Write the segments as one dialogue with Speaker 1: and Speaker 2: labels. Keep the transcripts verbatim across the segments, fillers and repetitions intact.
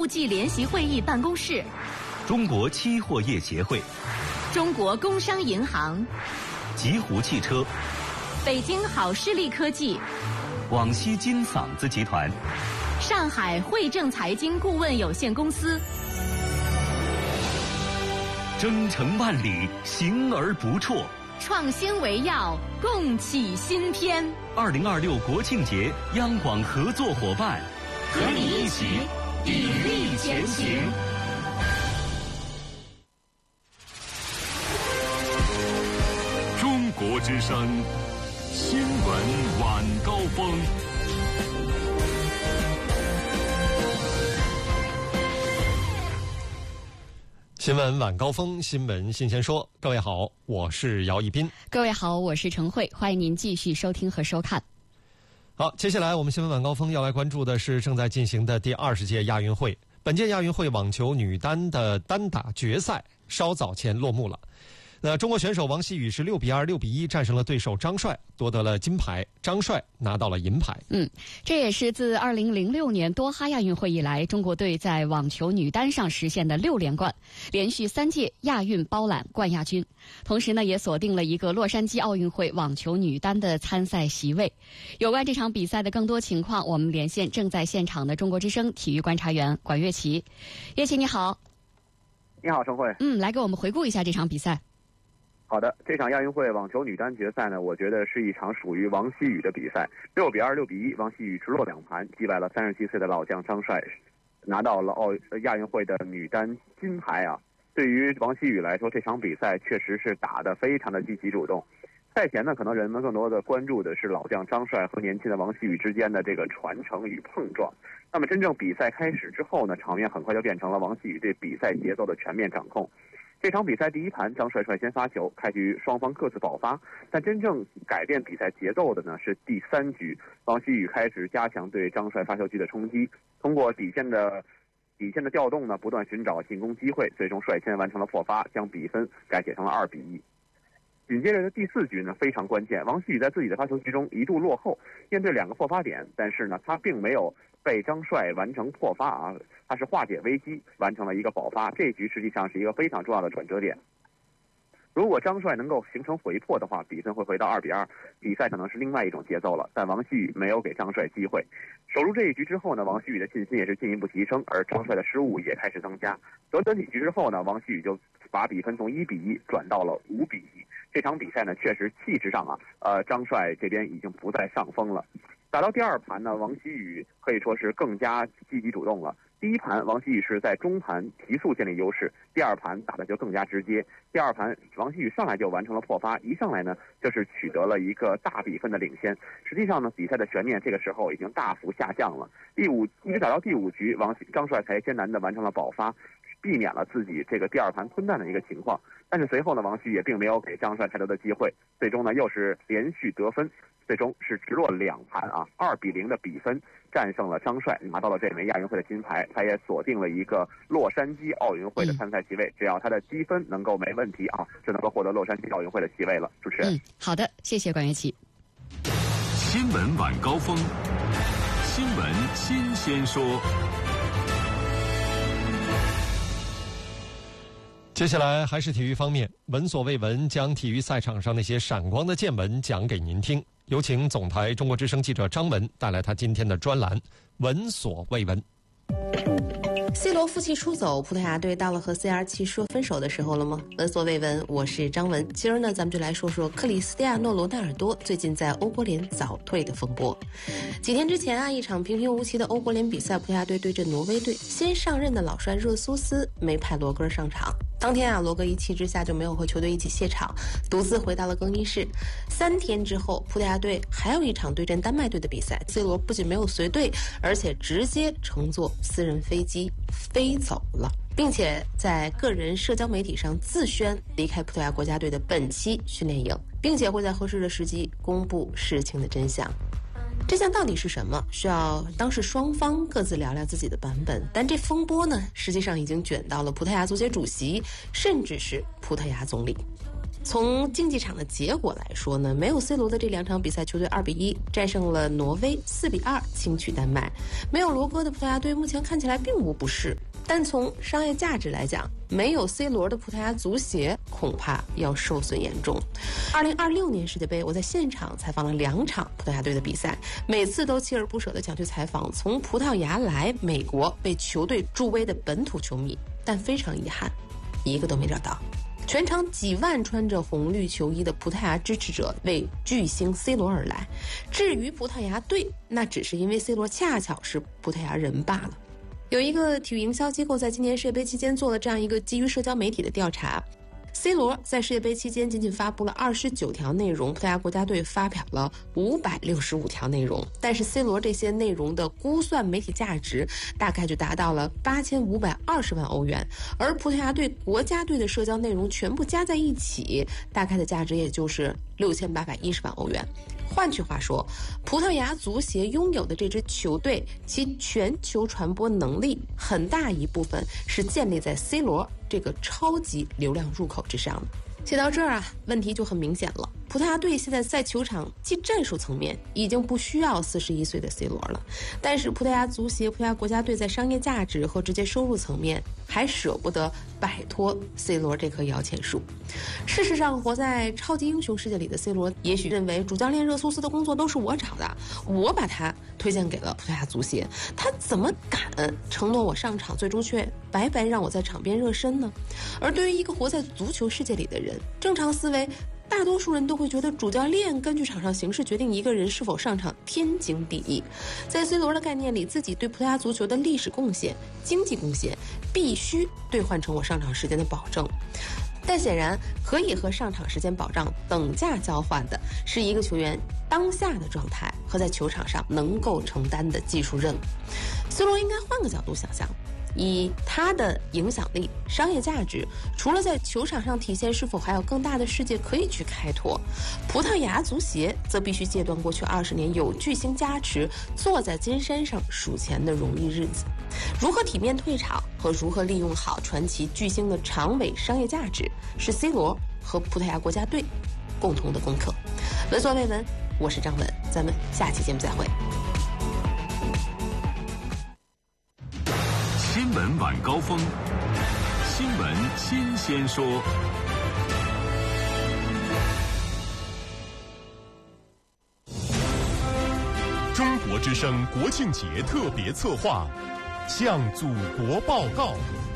Speaker 1: 际联席会议办公室、
Speaker 2: 中国期货业协会、
Speaker 1: 中国工商银行、
Speaker 2: 极狐汽车、
Speaker 1: 北京好视力科技、
Speaker 2: 广西金嗓子集团、
Speaker 1: 上海汇正财经顾问有限公司。
Speaker 2: 征程万里，行而不辍。
Speaker 1: 创新为要，共启新篇。
Speaker 2: 二零二六国庆节，央广合作伙伴，
Speaker 1: 和你一起砥砺前行。
Speaker 3: 中国之声新闻晚高峰。
Speaker 4: 新闻晚高峰，新闻新鲜说。各位好，我是姚一斌。
Speaker 1: 各位好，我是程慧，欢迎您继续收听和收看。
Speaker 4: 好，接下来我们新闻晚高峰要来关注的是正在进行的第二十届亚运会。本届亚运会网球女单的单打决赛稍早前落幕了。那中国选手王曦雨是六比二、六比一战胜了对手张帅，夺得了金牌。张帅拿到了银牌。
Speaker 1: 嗯，这也是自二零零六年多哈亚运会以来，中国队在网球女单上实现的六连冠，连续三届亚运包揽冠亚军。同时呢，也锁定了一个洛杉矶奥运会网球女单的参赛席位。有关这场比赛的更多情况，我们连线正在现场的中国之声体育观察员管乐琪。乐琪你好。
Speaker 5: 你好，陈慧。
Speaker 1: 嗯，来给我们回顾一下这场比赛。
Speaker 5: 好的，这场亚运会网球女单决赛呢，我觉得是一场属于王曦雨的比赛。六比二、六比一，王曦雨直落两盘击败了三十七岁的老将张帅，拿到了奥亚运会的女单金牌啊！对于王曦雨来说，这场比赛确实是打得非常的积极主动。赛前呢，可能人们更多的关注的是老将张帅和年轻的王曦雨之间的这个传承与碰撞。那么真正比赛开始之后呢，场面很快就变成了王曦雨对比赛节奏的全面掌控。这场比赛第一盘，张帅率先发球，开局双方各自爆发，但真正改变比赛节奏的呢是第三局，王曦雨开始加强对张帅发球局的冲击，通过底线的底线的调动呢，不断寻找进攻机会，最终率先完成了破发，将比分改写成了二比一。紧接着的第四局呢非常关键，王曦雨在自己的发球局中一度落后，面对两个破发点，但是呢他并没有被张帅完成破发啊，他是化解危机，完成了一个保发。这一局实际上是一个非常重要的转折点。如果张帅能够形成回破的话，比分会回到二比二，比赛可能是另外一种节奏了。但王曦雨没有给张帅机会。守住这一局之后呢，王曦雨的信心也是进一步提升，而张帅的失误也开始增加。短短几局之后呢，王曦雨就把比分从一比一转到了五比一。这场比赛呢，确实气势上啊，呃，张帅这边已经不在上风了。打到第二盘呢，王曦雨可以说是更加积极主动了。第一盘王曦雨是在中盘提速建立优势，第二盘打的就更加直接。第二盘王曦雨上来就完成了破发，一上来呢就是取得了一个大比分的领先。实际上呢，比赛的悬念这个时候已经大幅下降了。第五一直打到第五局，王张帅才艰难的完成了保发，避免了自己这个第二盘吞蛋的一个情况。但是随后呢，王曦雨也并没有给张帅太多的机会，最终呢又是连续得分，最终是直落两盘啊，二比零的比分战胜了张帅，拿到了这枚亚运会的金牌。他也锁定了一个洛杉矶奥运会的参赛席位，只要他的积分能够没问题啊，就能够获得洛杉矶奥运会的席位了。主持人，
Speaker 1: 嗯，好的，谢谢管乐琪。
Speaker 3: 新闻晚高峰，新闻新鲜说。
Speaker 4: 接下来还是体育方面，闻所未闻，将体育赛场上那些闪光的见闻讲给您听。有请总台中国之声记者张文带来他今天的专栏《闻所未闻》。
Speaker 6: C 罗负气出走，葡萄牙队到了和 C R 七说分手的时候了吗？闻所未闻，我是张文。今儿呢，咱们就来说说克里斯蒂亚诺·罗纳尔多最近在欧国联早退的风波。几天之前啊，一场平平无奇的欧国联比赛，葡萄牙队对阵挪威队，新上任的老帅热苏斯没派罗格上场。当天啊，罗格一气之下就没有和球队一起卸场，独自回到了更衣室。三天之后，葡萄牙队还有一场对阵丹麦队的比赛 ，C 罗不仅没有随队，而且直接乘坐私人飞机飞走了，并且在个人社交媒体上自宣离开葡萄牙国家队的本期训练营，并且会在合适的时机公布事情的真相。真相到底是什么？需要当事双方各自聊聊自己的版本。但这风波呢，实际上已经卷到了葡萄牙足协主席，甚至是葡萄牙总理。 从竞技场的结果来说呢，没有 C 罗的这两场比赛，球队二比一战胜了挪威，四比二轻取丹麦。没有罗哥的葡萄牙队目前看起来并无不适，但从商业价值来讲，没有 C 罗的葡萄牙足协恐怕要受损严重。二零二六年世界杯，我在现场采访了两场葡萄牙队的比赛，每次都锲而不舍地想去采访从葡萄牙来美国为球队助威的本土球迷，但非常遗憾，一个都没找到。全场几万穿着红绿球衣的葡萄牙支持者为巨星 C 罗而来，至于葡萄牙队，那只是因为 C 罗恰巧是葡萄牙人罢了。有一个体育营销机构在今年世界杯期间做了这样一个基于社交媒体的调查， C 罗在世界杯期间仅仅发布了二十九条内容，葡萄牙国家队发表了五百六十五条内容，但是 C 罗这些内容的估算媒体价值大概就达到了八千五百二十万欧元，而葡萄牙队国家队的社交内容全部加在一起，大概的价值也就是六千八百一十万欧元。换句话说，葡萄牙足协拥有的这支球队，其全球传播能力很大一部分是建立在 C 罗这个超级流量入口之上的。写到这儿啊，问题就很明显了。葡萄牙队现在在球场技战术层面已经不需要四十一岁的 C 罗了，但是葡萄牙足协、葡萄牙国家队在商业价值和直接收入层面还舍不得摆脱 C 罗这棵摇钱树。事实上，活在超级英雄世界里的 C 罗也许认为主教练热苏斯的工作都是我找的，我把他推荐给了葡萄牙足协，他怎么敢承诺我上场，最终却白白让我在场边热身呢？而对于一个活在足球世界里的人，正常思维大多数人都会觉得主教练根据场上形势决定一个人是否上场天经地义。在 C 罗的概念里，自己对葡萄牙足球的历史贡献、经济贡献必须兑换成我上场时间的保证。但显然，可以和上场时间保障等价交换的是一个球员当下的状态和在球场上能够承担的技术任务。C 罗应该换个角度想象，以他的影响力、商业价值，除了在球场上体现，是否还有更大的世界可以去开拓？葡萄牙足协则必须戒断过去二十年有巨星加持、坐在金山上数钱的容易日子。如何体面退场和如何利用好传奇巨星的长尾商业价值，是 C 罗和葡萄牙国家队共同的功课。闻所未闻，我是张文，咱们下期节目再会。
Speaker 3: 新闻晚高峰，新闻新鲜说。
Speaker 7: 中国之声国庆节特别策划，向祖国报告。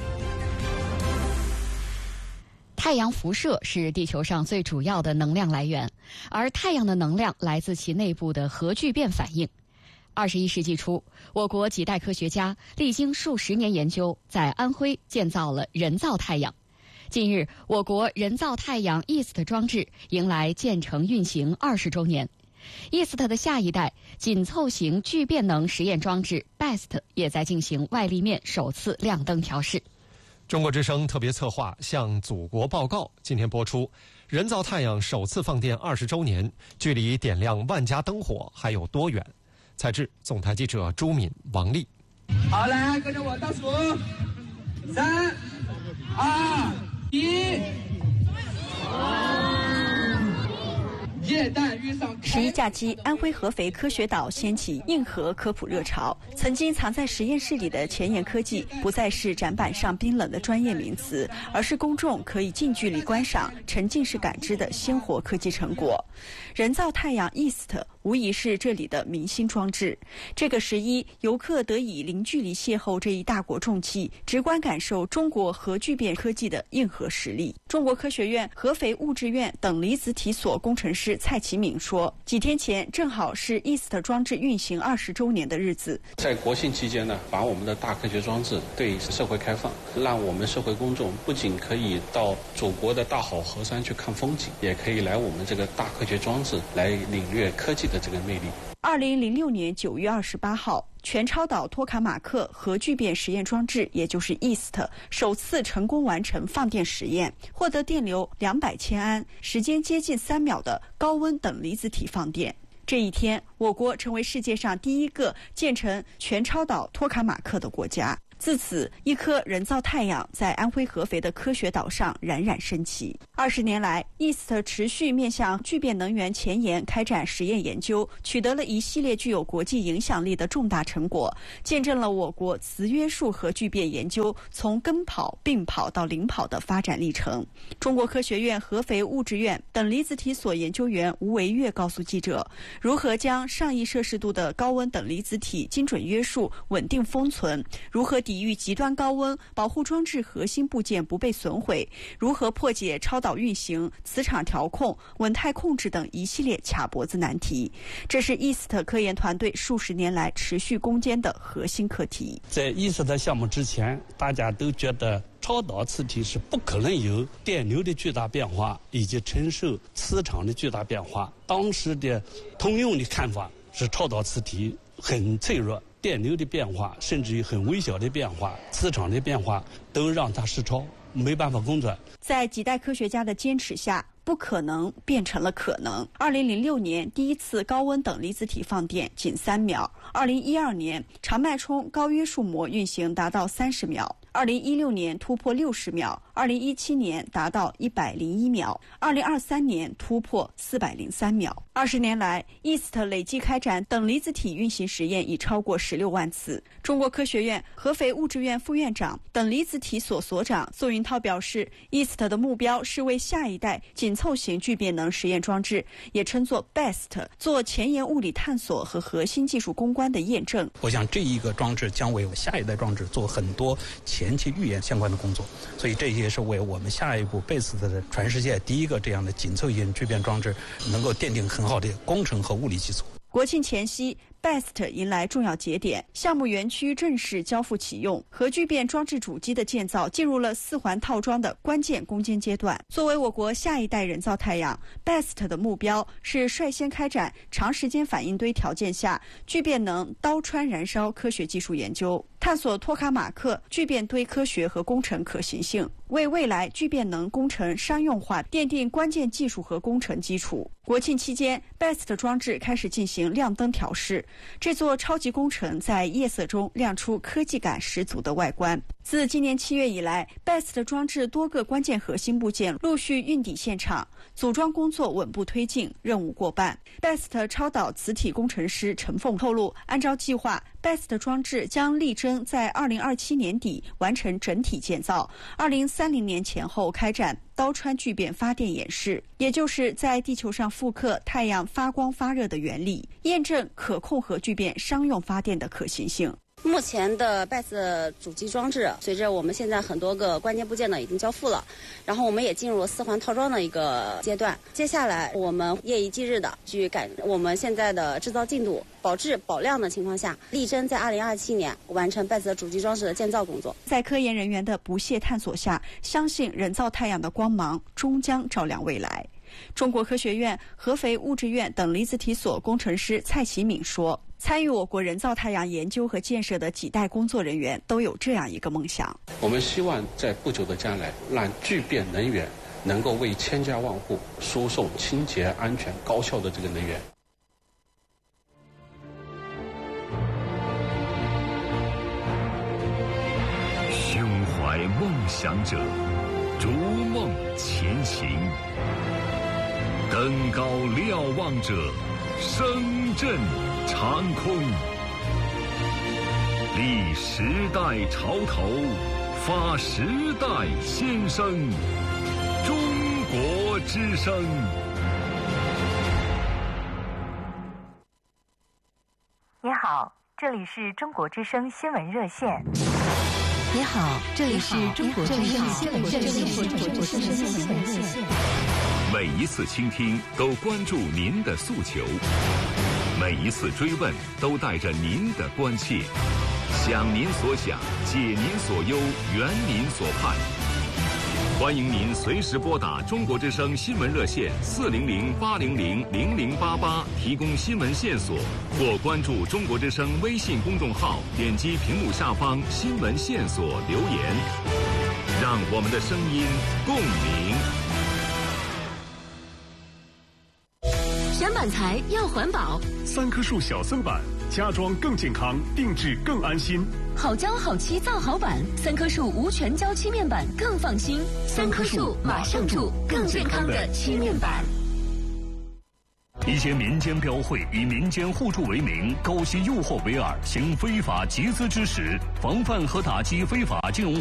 Speaker 1: 太阳辐射是地球上最主要的能量来源，而太阳的能量来自其内部的核聚变反应。二十一世纪初，我国几代科学家历经数十年研究，在安徽建造了人造太阳。近日，我国人造太阳 E S T 装置迎来建成运行二十周年。E S T 的下一代紧凑型聚变能实验装置 B E S T 也在进行外立面首次亮灯调试。
Speaker 4: 中国之声特别策划向祖国报告，今天播出。人造太阳首次放电二十周年，距离点亮万家灯火还有多远？采制总台记者朱敏、王丽。
Speaker 8: 好，来跟着我倒数，三、二、一。液氮遇上
Speaker 9: 十一假期，安徽合肥科学岛掀起硬核科普热潮。曾经藏在实验室里的前沿科技，不再是展板上冰冷的专业名词，而是公众可以近距离观赏、沉浸式感知的鲜活科技成果。人造太阳 E S T 无疑是这里的明星装置。这个十一，游客得以零距离邂逅这一大国重器，直观感受中国核聚变科技的硬核实力。中国科学院合肥物质院等离子体所工程师蔡其敏说，几天前正好是 E S T 装置运行二十周年的日子。
Speaker 10: 在国庆期间呢，把我们的大科学装置对社会开放，让我们社会公众不仅可以到祖国的大好河山去看风景，也可以来我们这个大科学装置来领略科技的这个魅力。
Speaker 9: 二零零六年九月二十八号，全超导托卡马克核聚变实验装置，也就是 E S T 首次成功完成放电实验，获得电流两百千安、时间接近三秒的高温等离子体放电。这一天，我国成为世界上第一个建成全超导托卡马克的国家。 自此，一颗人造太阳在安徽合肥的科学岛上冉冉升起。二十年来 ，E S T 持续面向聚变能源前沿开展实验研究，取得了一系列具有国际影响力的重大成果，见证了我国磁约束核聚变研究从跟跑、并跑到领跑的发展历程。中国科学院合肥物质院等离子体所研究员吴维月告诉记者，如何将上亿摄氏度的高温等离子体精准约束、稳定封存，如何抵御极端高温，保护装置核心部件不被损毁，如何破解超导运行、磁场调控、稳态控制等一系列卡脖子难题。这是 E S T 科研团队数十年来持续攻坚的核心课题。
Speaker 11: 在 E S T 项目之前，大家都觉得超导磁体是不可能有电流的巨大变化以及承受磁场的巨大变化。当时的通用的看法是超导磁体很脆弱，电流的变化甚至于很微小的变化，磁场的变化都让它失超，没办法工作。
Speaker 9: 在几代科学家的坚持下，不可能变成了可能。二零零六年第一次高温等离子体放电仅三秒，二零一二年长脉冲高约束膜运行达到三十秒，二零一六年突破六十秒，二零一七年达到一百零一秒，二零二三年突破四百零三秒。二十年来 ，E S T 累计开展等离子体运行实验已超过十六万次。中国科学院合肥物质院副院长、等离子体所所长宋云涛表示 ，E S T 的目标是为下一代紧凑型聚变能实验装置，也称作 B E S T， 做前沿物理探索和核心技术攻关的验证。
Speaker 12: 我想这一个装置将为下一代装置做很多前期预演相关的工作，所以这也是为我们下一步 B E S T 的全世界第一个这样的紧凑型聚变装置能够奠定很好的工程和物理基础。
Speaker 9: 国庆前夕 B E S T 迎来重要节点，项目园区正式交付启用，核聚变装置主机的建造进入了四环套装的关键攻坚阶段。作为我国下一代人造太阳 ，B E S T 的目标是率先开展长时间反应堆条件下聚变能刀穿燃烧科学技术研究，探索托卡马克聚变堆科学和工程可行性，为未来聚变能工程商用化奠定关键技术和工程基础。国庆期间 ，B E S T 装置开始进行亮灯调试。这座超级工程在夜色中亮出科技感十足的外观。自今年七月以来 ，B E S T 装置多个关键核心部件陆续运抵现场，组装工作稳步推进，任务过半。B E S T 超导磁体工程师陈凤透露，按照计划 ，B E S T 装置将力争在二零二七年底完成整体建造，二零三零年前后开展刀穿聚变发电演示，也就是在地球上复刻太阳发光发热的原理，验证可控核聚变商用发电的可行性。
Speaker 13: 目前的 B E S T 主机装置，随着我们现在很多个关键部件呢已经交付了，然后我们也进入了四环套装的一个阶段。接下来我们夜以继日的去赶我们现在的制造进度，保质保量的情况下，力争在二零二七年完成 B E S T 主机装置的建造工作。
Speaker 9: 在科研人员的不懈探索下，相信人造太阳的光芒终将照亮未来。中国科学院合肥物质院等离子体所工程师蔡启敏说，参与我国人造太阳研究和建设的几代工作人员都有这样一个梦想：
Speaker 10: 我们希望在不久的将来，让聚变能源能够为千家万户输送清洁、安全、高效的这个能源。
Speaker 3: 胸怀梦想者，逐梦前行；登高瞭望者，声震长空。立时代潮头，发时代先声。中国之声。
Speaker 14: 你好，这里是中国之声新闻热线。
Speaker 15: 你好，这里是中国之声新闻热线。
Speaker 3: 每一次倾听都关注您的诉求，每一次追问都带着您的关切，想您所想，解您所忧，圆您所盼。欢迎您随时拨打中国之声新闻热线四零零八零零零零八八提供新闻线索，或关注中国之声微信公众号，点击屏幕下方新闻线索留言，让我们的声音共鸣。
Speaker 15: 选板材要环保，
Speaker 7: 三棵树小森板，家装更健康，定制更安心。
Speaker 16: 好胶好漆造好板，三棵树无全胶漆面板更放心。三棵树马上住，更健康的漆面板。
Speaker 2: 一些民间标会以民间互助为名，勾结诱惑为饵，行非法集资之实，防范和打击非法金融